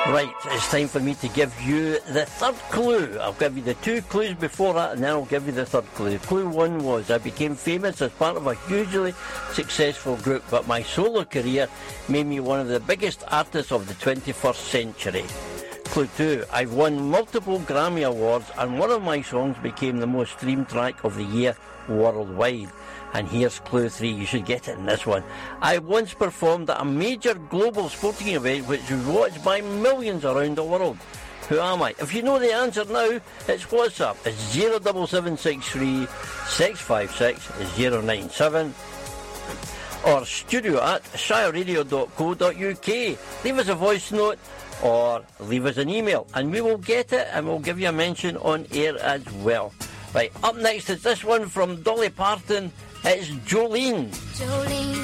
Right, it's time for me to give you the third clue. I'll give you the two clues before that, and then I'll give you the third clue. Clue one was I became famous as part of a hugely successful group, but my solo career made me one of the biggest artists of the 21st century. Clue 2, I've won multiple Grammy Awards, and one of my songs became the most streamed track of the year worldwide. And here's clue 3, you should get it in this one. I once performed at a major global sporting event which was watched by millions around the world. Who am I? If you know the answer now, it's WhatsApp. It's 07763 656 097 or studio@shireradio.co.uk. Leave us a voice note or leave us an email and we will get it and we'll give you a mention on air as well. Right, up next is this one from Dolly Parton. It's Jolene.